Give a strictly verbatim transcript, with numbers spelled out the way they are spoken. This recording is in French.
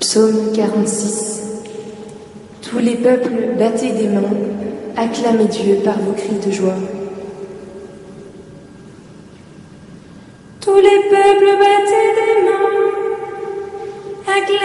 Psaume quarante-six. Tous les peuples, battez des mains, acclamez Dieu par vos cris de joie. Tous les peuples, battez des mains, acclamez